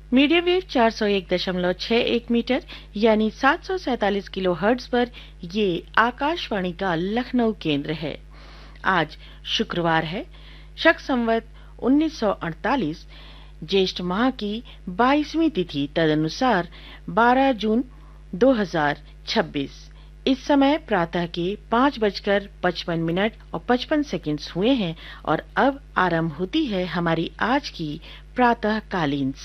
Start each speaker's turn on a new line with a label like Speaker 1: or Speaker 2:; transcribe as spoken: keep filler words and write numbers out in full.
Speaker 1: Medium wave चार सौ एक दशमलव छह एक मीटर यानी सात सौ सैतालीस किलो हर्ट्ज पर ये आकाशवाणी का लखनऊ केंद्र है। आज शुक्रवार है, शक संवत उन्नीस सौ अड़तालीस, ज्येष्ठ माह की बाईसवीं तिथि तदनुसार बारह जून दो हजार छब्बीस। इस समय प्रातः के पाँच बजकर पचपन मिनट और पचपन सेकंड्स हुए हैं और अब आरंभ होती है हमारी आज की प्रातःकालीन